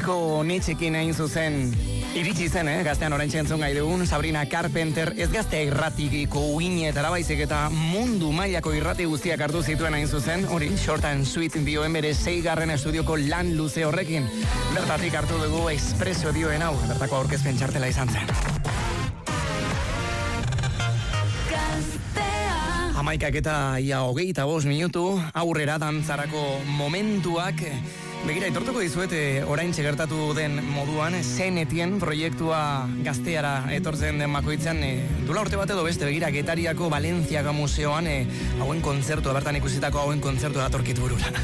disko netxekin hain zuzen iritsi zen, gaztean orain txentzun gai dugun, Sabrina Carpenter, ez gaztea irratikiko uinetara baizik eta mundu mailako irrati guztiak hartu zituen hain zuzen, hori, Short and Sweet dioen bere 6. estudioko lan luze horrekin. Bertatik hartu dugu Espresso dioen hau, bertako aurkezpen txartela izan zen. Hamaikak eta ia 25 minutu, aurrera dantzarako momentuak. Begira, aitortuko dizuet, orain txegertatu den moduan, Zenetien proiektua gazteara etortzen den bakoitzan, dula urte bat edo beste, begira, Getariako Valentziaga museoan, hauen kontzertua, bertan ikusitako hauen kontzertua datorkit burura.